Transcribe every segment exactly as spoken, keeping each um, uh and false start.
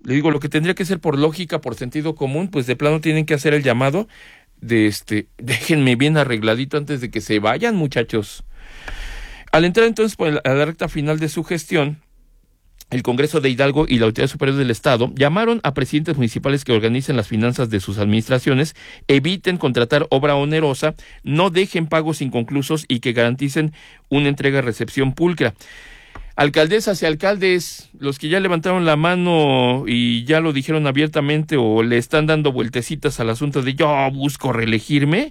Le digo, lo que tendría que ser por lógica, por sentido común, pues de plano tienen que hacer el llamado de este, déjenme bien arregladito antes de que se vayan, muchachos. Al entrar entonces por la recta final de su gestión, el Congreso de Hidalgo y la Autoridad Superior del Estado llamaron a presidentes municipales que organicen las finanzas de sus administraciones, eviten contratar obra onerosa, no dejen pagos inconclusos y que garanticen una entrega-recepción pulcra. Alcaldesas y alcaldes, los que ya levantaron la mano y ya lo dijeron abiertamente o le están dando vueltecitas al asunto de yo busco reelegirme,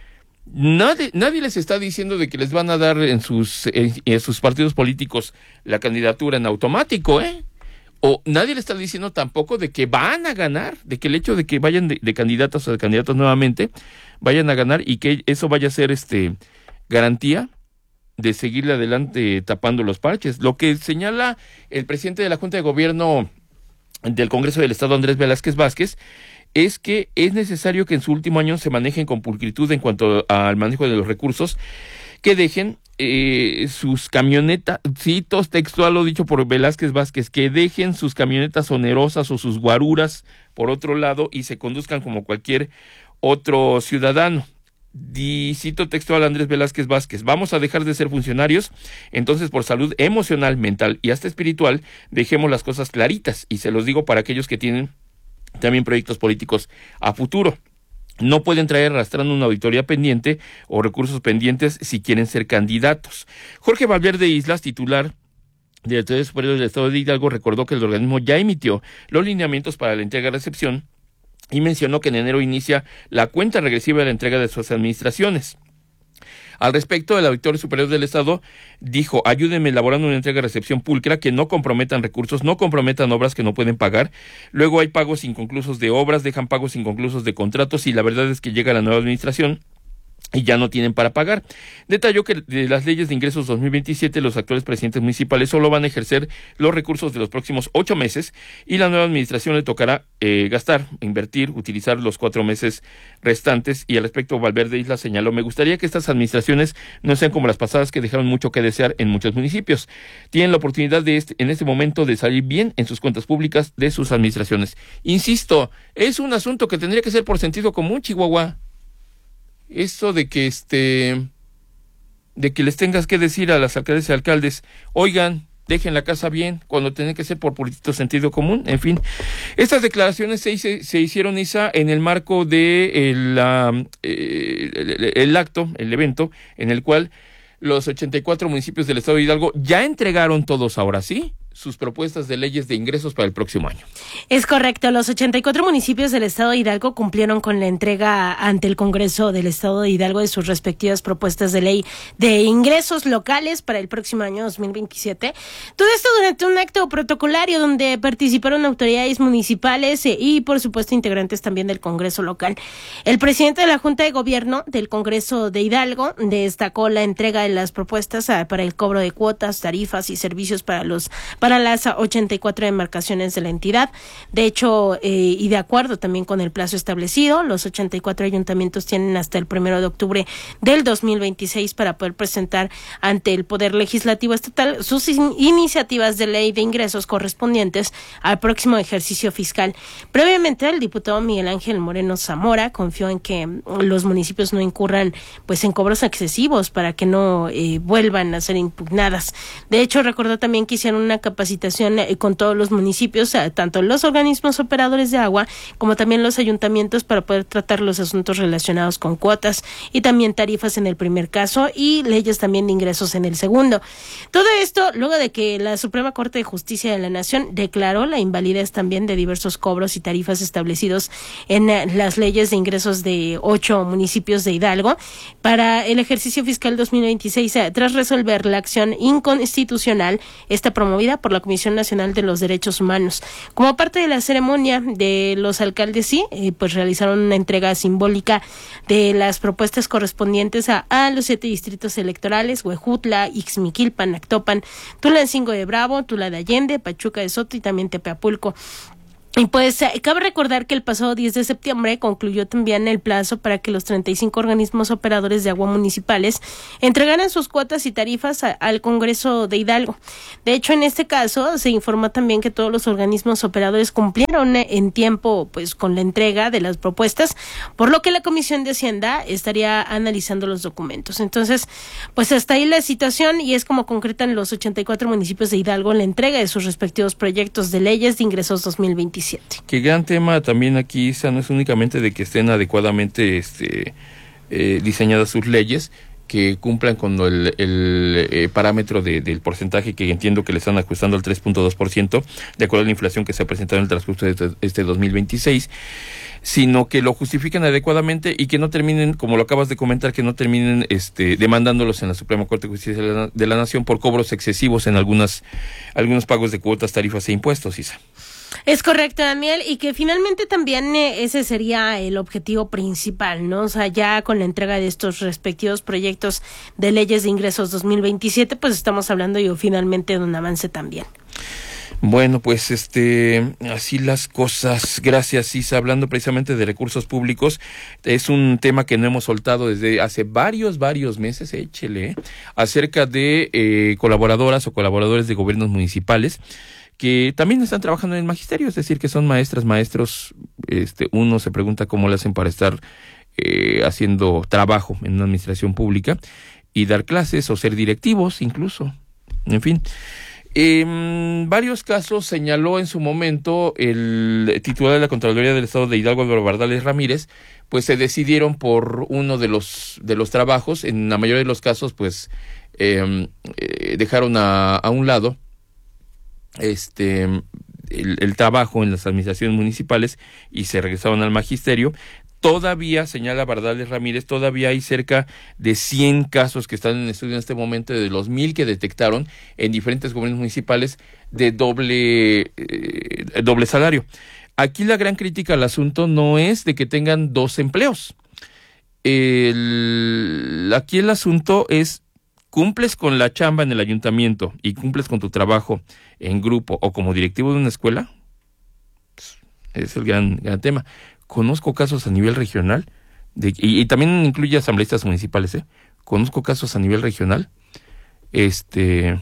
nadie, nadie les está diciendo de que les van a dar en sus, en, en sus partidos políticos la candidatura en automático, ¿eh? O nadie le está diciendo tampoco de que van a ganar, de que el hecho de que vayan de, de candidatas o de candidatos nuevamente, vayan a ganar y que eso vaya a ser este garantía de seguirle adelante tapando los parches. Lo que señala el presidente de la Junta de Gobierno del Congreso del Estado, Andrés Velázquez Vázquez, es que es necesario que en su último año se manejen con pulcritud en cuanto al manejo de los recursos, que dejen eh, sus camionetas, citos textual lo dicho por Velázquez Vázquez, que dejen sus camionetas onerosas o sus guaruras por otro lado y se conduzcan como cualquier otro ciudadano. Di, cito textual a Andrés Velázquez Vázquez, vamos a dejar de ser funcionarios, entonces por salud emocional, mental y hasta espiritual, dejemos las cosas claritas, y se los digo para aquellos que tienen también proyectos políticos a futuro. No pueden traer arrastrando una auditoría pendiente o recursos pendientes si quieren ser candidatos. Jorge Valverde Islas, titular de la Autoridad Superior del Estado de Hidalgo, recordó que el organismo ya emitió los lineamientos para la entrega-recepción y mencionó que en enero inicia la cuenta regresiva de la entrega de sus administraciones. Al respecto, el Auditor Superior del Estado dijo, ayúdenme elaborando una entrega-recepción pulcra que no comprometan recursos, no comprometan obras que no pueden pagar. Luego hay pagos inconclusos de obras, dejan pagos inconclusos de contratos y la verdad es que llega la nueva administración y ya no tienen para pagar. Detalló que de las leyes de ingresos dos mil veintisiete, los actuales presidentes municipales solo van a ejercer los recursos de los próximos ocho meses y la nueva administración le tocará eh, gastar, invertir, utilizar los cuatro meses restantes. Y al respecto, Valverde Isla señaló, me gustaría que estas administraciones no sean como las pasadas que dejaron mucho que desear en muchos municipios. Tienen la oportunidad de este, en este momento de salir bien en sus cuentas públicas de sus administraciones. Insisto, es un asunto que tendría que ser por sentido común, Chihuahua. Esto de que este de que les tengas que decir a las alcaldes y alcaldes, oigan, dejen la casa bien, cuando tiene que ser por purito sentido común. En fin, estas declaraciones se, hice, se hicieron, Isa, en el marco de el, uh, el, el acto, el evento, en el cual los ochenta y cuatro municipios del estado de Hidalgo ya entregaron todos, ahora sí, sus propuestas de leyes de ingresos para el próximo año. Es correcto, los ochenta y cuatro municipios del estado de Hidalgo cumplieron con la entrega ante el Congreso del estado de Hidalgo de sus respectivas propuestas de ley de ingresos locales para el próximo año dos mil veintisiete. Todo esto durante un acto protocolario donde participaron autoridades municipales y, por supuesto, integrantes también del Congreso local. El presidente de la Junta de Gobierno del Congreso de Hidalgo destacó la entrega de las propuestas para el cobro de cuotas, tarifas y servicios para los para las ochenta y cuatro demarcaciones de la entidad. De hecho, eh, y de acuerdo también con el plazo establecido, los ochenta y cuatro ayuntamientos tienen hasta el primero de octubre del dos mil veintiséis para poder presentar ante el Poder Legislativo Estatal sus in- iniciativas de ley de ingresos correspondientes al próximo ejercicio fiscal. Previamente, el diputado Miguel Ángel Moreno Zamora confió en que los municipios no incurran pues en cobros excesivos para que no eh, vuelvan a ser impugnadas. De hecho, recordó también que hicieron una capacitación eh, con todos los municipios, eh, tanto los organismos operadores de agua como también los ayuntamientos, para poder tratar los asuntos relacionados con cuotas y también tarifas en el primer caso y leyes también de ingresos en el segundo. Todo esto luego de que la Suprema Corte de Justicia de la Nación declaró la invalidez también de diversos cobros y tarifas establecidos en eh, las leyes de ingresos de ocho municipios de Hidalgo para el ejercicio fiscal dos mil veintiséis, eh, tras resolver la acción inconstitucional esta promovida por la Comisión Nacional de los Derechos Humanos. Como parte de la ceremonia de los alcaldes, sí, eh, pues realizaron una entrega simbólica de las propuestas correspondientes a, a los siete distritos electorales: Huejutla, Ixmiquilpan, Actopan, Tulancingo de Bravo, Tula de Allende, Pachuca de Soto y también Tepeapulco. Y pues eh, cabe recordar que el pasado diez de septiembre concluyó también el plazo para que los treinta y cinco organismos operadores de agua municipales entregaran sus cuotas y tarifas a, al Congreso de Hidalgo. De hecho, en este caso se informó también que todos los organismos operadores cumplieron en tiempo pues con la entrega de las propuestas, por lo que la Comisión de Hacienda estaría analizando los documentos. Entonces, pues hasta ahí la situación, y es como concretan los ochenta y cuatro municipios de Hidalgo en la entrega de sus respectivos proyectos de leyes de ingresos dos mil veintisiete. Que gran tema también aquí, Isa, no es únicamente de que estén adecuadamente este, eh, diseñadas sus leyes, que cumplan con el, el eh, parámetro de, del porcentaje que entiendo que le están ajustando al tres punto dos por ciento, de acuerdo a la inflación que se ha presentado en el transcurso de este, este dos mil veintiséis, sino que lo justifiquen adecuadamente y que no terminen, como lo acabas de comentar, que no terminen este, demandándolos en la Suprema Corte de Justicia de la, de la Nación por cobros excesivos en algunas algunos pagos de cuotas, tarifas e impuestos, Isa. Es correcto, Daniel, y que finalmente también eh, ese sería el objetivo principal, ¿no? O sea, ya con la entrega de estos respectivos proyectos de leyes de ingresos dos mil veintisiete, pues estamos hablando yo finalmente de un avance también. Bueno, pues este, así las cosas. Gracias, Isa. Hablando precisamente de recursos públicos, es un tema que no hemos soltado desde hace varios, varios meses, échele, ¿eh? acerca de eh, colaboradoras o colaboradores de gobiernos municipales que también están trabajando en el magisterio, es decir, que son maestras, maestros. Este, uno se pregunta cómo le hacen para estar eh, haciendo trabajo en una administración pública y dar clases o ser directivos incluso. En fin, en varios casos señaló en su momento el titular de la Contraloría del Estado de Hidalgo, Álvaro Bardales Ramírez, pues se decidieron por uno de los de los trabajos. En la mayoría de los casos, pues eh, eh, dejaron a, a un lado este el, el trabajo en las administraciones municipales y se regresaron al magisterio. Todavía, señala Bardales Ramírez, todavía hay cerca de cien casos que están en estudio en este momento, de los mil que detectaron en diferentes gobiernos municipales de doble eh, doble salario. Aquí la gran crítica al asunto no es de que tengan dos empleos. El, aquí el asunto es: cumples con la chamba en el ayuntamiento y cumples con tu trabajo en grupo o como directivo de una escuela. Es el gran, gran tema. Conozco casos a nivel regional, de, y, y también incluye asambleístas municipales, ¿eh? Conozco casos a nivel regional, este,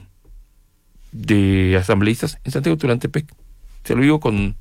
de asambleístas en Santiago Tulantepec. Se lo digo con,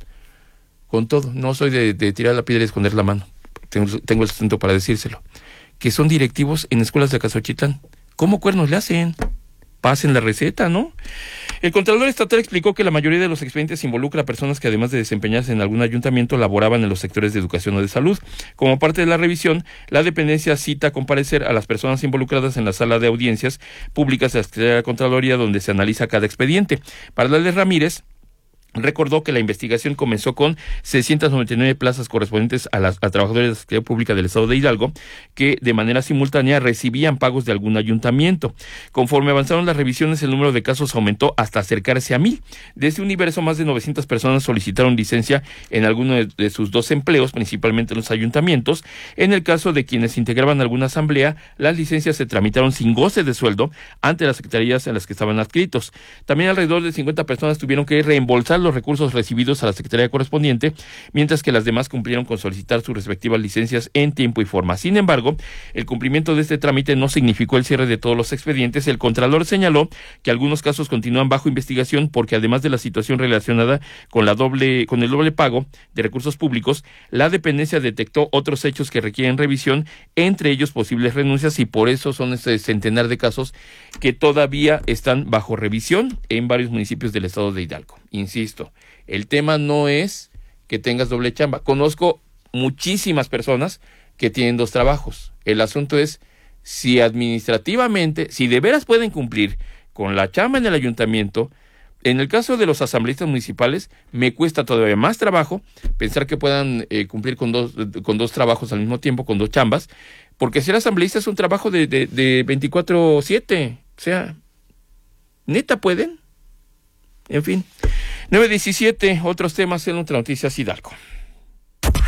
con todo. No soy de, de tirar la piedra y esconder la mano. Tengo, tengo el sustento para decírselo. Que son directivos en escuelas de Acaxochitlán. ¿Cómo cuernos le hacen? Pasen la receta, ¿no? El Contralor Estatal explicó que la mayoría de los expedientes involucra a personas que, además de desempeñarse en algún ayuntamiento, laboraban en los sectores de educación o de salud. Como parte de la revisión, la dependencia cita a comparecer a las personas involucradas en la sala de audiencias públicas de la Secretaría de la Contraloría, donde se analiza cada expediente. Bardales Ramírez recordó que la investigación comenzó con seiscientas noventa y nueve plazas correspondientes a, las, a trabajadores de la Secretaría Pública del Estado de Hidalgo que de manera simultánea recibían pagos de algún ayuntamiento. Conforme avanzaron las revisiones, el número de casos aumentó hasta acercarse a mil. De ese universo, más de novecientas personas solicitaron licencia en alguno de, de sus dos empleos, principalmente en los ayuntamientos. En el caso de quienes integraban alguna asamblea, las licencias se tramitaron sin goce de sueldo ante las secretarías en las que estaban adscritos. También alrededor de cincuenta personas tuvieron que reembolsar los recursos recibidos a la secretaría correspondiente, mientras que las demás cumplieron con solicitar sus respectivas licencias en tiempo y forma. Sin embargo, el cumplimiento de este trámite no significó el cierre de todos los expedientes. El Contralor señaló que algunos casos continúan bajo investigación porque, además de la situación relacionada con la doble con el doble pago de recursos públicos, la dependencia detectó otros hechos que requieren revisión, entre ellos posibles renuncias, y por eso son este centenar de casos que todavía están bajo revisión en varios municipios del estado de Hidalgo. Insisto, el tema no es que tengas doble chamba. Conozco muchísimas personas que tienen dos trabajos. El asunto es si administrativamente, si de veras pueden cumplir con la chamba en el ayuntamiento. En el caso de los asambleístas municipales, me cuesta todavía más trabajo pensar que puedan eh, cumplir con dos, con dos trabajos al mismo tiempo, con dos chambas, porque ser asambleísta es un trabajo de, de, de veinticuatro siete. O sea, ¿neta pueden? En fin. nueve diecisiete, otros temas en Ultra Noticias Hidalgo.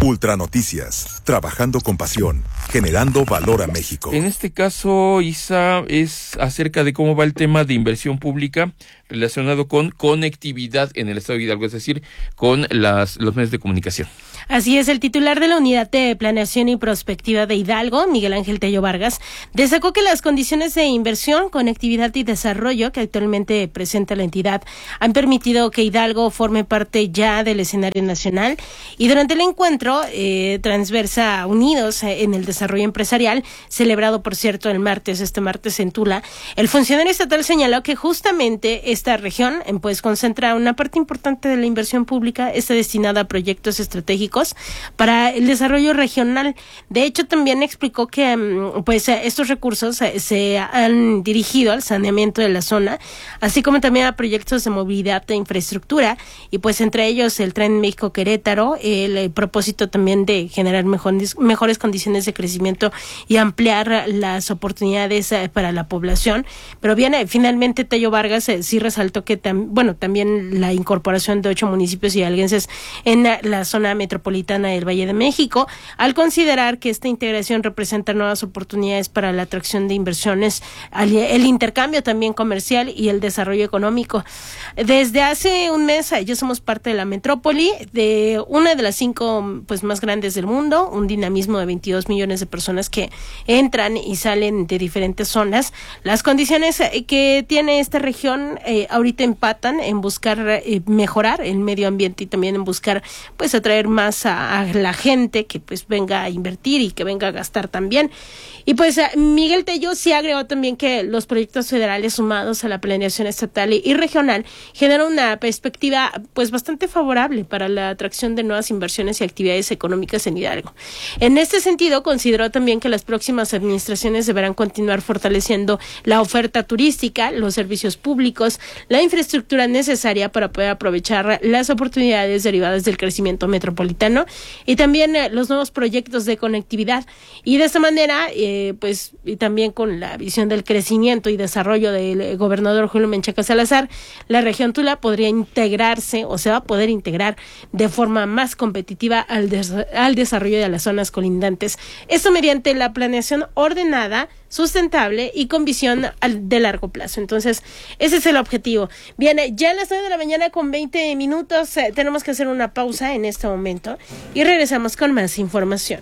Ultra Noticias, trabajando con pasión, generando valor a México. En este caso, Isa, es acerca de cómo va el tema de inversión pública relacionado con conectividad en el estado de Hidalgo, es decir, con las, los medios de comunicación. Así es, el titular de la Unidad de Planeación y Prospectiva de Hidalgo, Miguel Ángel Tello Vargas, destacó que las condiciones de inversión, conectividad y desarrollo que actualmente presenta la entidad han permitido que Hidalgo forme parte ya del escenario nacional, y durante el encuentro eh, transversa Unidos en el Desarrollo Empresarial, celebrado por cierto el martes, este martes en Tula, el funcionario estatal señaló que justamente esta región pues concentra una parte importante de la inversión pública, está destinada a proyectos estratégicos para el desarrollo regional. De hecho, también explicó que pues estos recursos se han dirigido al saneamiento de la zona, así como también a proyectos de movilidad e infraestructura, y pues entre ellos el Tren México-Querétaro, el, el propósito también de generar mejores, mejores condiciones de crecimiento y ampliar las oportunidades para la población. Pero bien, finalmente Tello Vargas eh, sí resaltó que tam, bueno, también la incorporación de ocho municipios hidalguenses en la, la zona metropolitana del Valle de México, al considerar que esta integración representa nuevas oportunidades para la atracción de inversiones, el intercambio también comercial y el desarrollo económico. Desde hace un mes ya somos parte de la metrópoli, de una de las cinco pues más grandes del mundo, un dinamismo de veintidós millones de personas que entran y salen de diferentes zonas. Las condiciones que tiene esta región eh, ahorita empatan en buscar eh, mejorar el medio ambiente y también en buscar pues atraer más A, a la gente que pues venga a invertir y que venga a gastar también. Y pues Miguel Tello sí agregó también que los proyectos federales sumados a la planeación estatal y, y regional generan una perspectiva pues bastante favorable para la atracción de nuevas inversiones y actividades económicas en Hidalgo. En este sentido, consideró también que las próximas administraciones deberán continuar fortaleciendo la oferta turística, los servicios públicos, la infraestructura necesaria para poder aprovechar las oportunidades derivadas del crecimiento metropolitano y también eh, los nuevos proyectos de conectividad, y de esta manera eh, pues y también con la visión del crecimiento y desarrollo del eh, gobernador Julio Menchaca Salazar, la región Tula podría integrarse o se va a poder integrar de forma más competitiva al, des- al desarrollo de las zonas colindantes, esto mediante la planeación ordenada, sustentable y con visión al, de largo plazo. Entonces, ese es el objetivo. Bien, ya a las nueve de la mañana con veinte minutos eh, tenemos que hacer una pausa en este momento y regresamos con más información.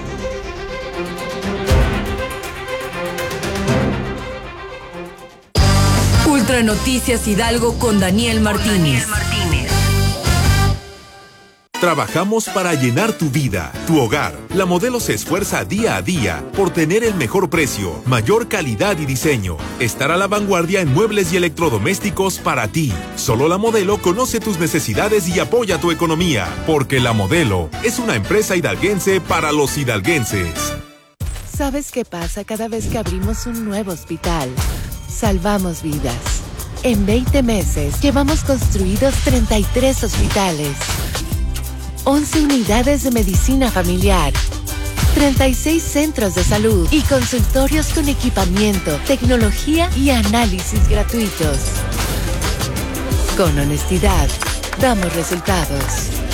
Ultra Noticias Hidalgo con Daniel Martínez. Trabajamos para llenar tu vida, tu hogar. La Modelo se esfuerza día a día por tener el mejor precio, mayor calidad y diseño. Estar a la vanguardia en muebles y electrodomésticos para ti. Solo La Modelo conoce tus necesidades y apoya tu economía. Porque La Modelo es una empresa hidalguense para los hidalguenses. ¿Sabes qué pasa cada vez que abrimos un nuevo hospital? Salvamos vidas. En veinte meses llevamos construidos treinta y tres hospitales, once unidades de medicina familiar, treinta y seis centros de salud y consultorios con equipamiento, tecnología y análisis gratuitos. Con honestidad, damos resultados.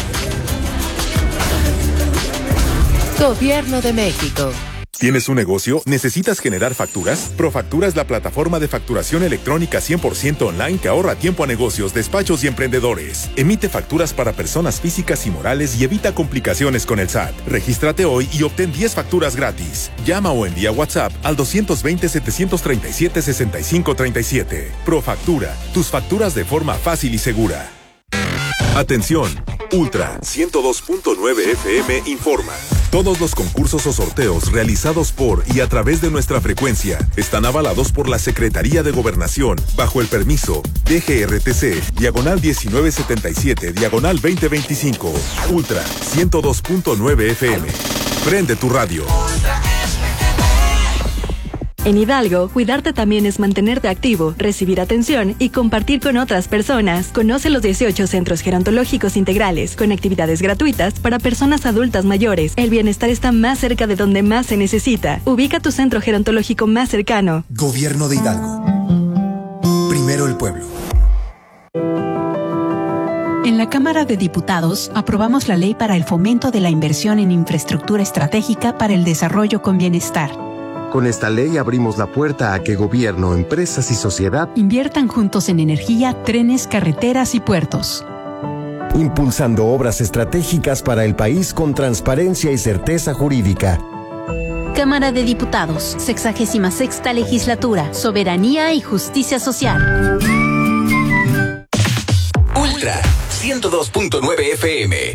Gobierno de México. ¿Tienes un negocio? ¿Necesitas generar facturas? Profactura es la plataforma de facturación electrónica cien por ciento online que ahorra tiempo a negocios, despachos y emprendedores. Emite facturas para personas físicas y morales y evita complicaciones con el S A T. Regístrate hoy y obtén diez facturas gratis. Llama o envía WhatsApp al dos dos cero, siete tres siete, seis cinco tres siete. Profactura, tus facturas de forma fácil y segura. Atención, Ultra ciento dos punto nueve F M informa. Todos los concursos o sorteos realizados por y a través de nuestra frecuencia están avalados por la Secretaría de Gobernación bajo el permiso D G R T C, diagonal diecinueve setenta y siete, diagonal veinte veinticinco. Ultra ciento dos punto nueve F M. Prende tu radio. En Hidalgo, cuidarte también es mantenerte activo, recibir atención y compartir con otras personas. Conoce los dieciocho centros gerontológicos integrales con actividades gratuitas para personas adultas mayores. El bienestar está más cerca de donde más se necesita. Ubica tu centro gerontológico más cercano. Gobierno de Hidalgo. Primero el pueblo. En la Cámara de Diputados aprobamos la ley para el fomento de la inversión en infraestructura estratégica para el desarrollo con bienestar. Con esta ley abrimos la puerta a que gobierno, empresas y sociedad inviertan juntos en energía, trenes, carreteras y puertos. Impulsando obras estratégicas para el país con transparencia y certeza jurídica. Cámara de Diputados, sexagésima sexta legislatura, soberanía y justicia social. Ultra ciento dos punto nueve F M.